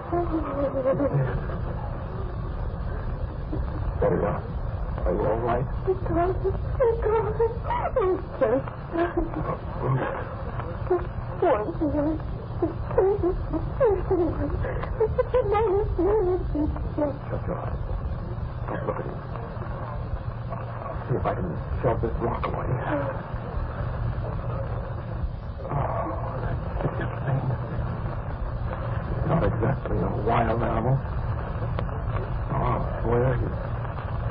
Steady up. Are you all right? It's Shut your eyes. Don't look at him. See if I can shove this rock away. Oh, that vicious thing. Not exactly a wild animal. Oh, I swear he's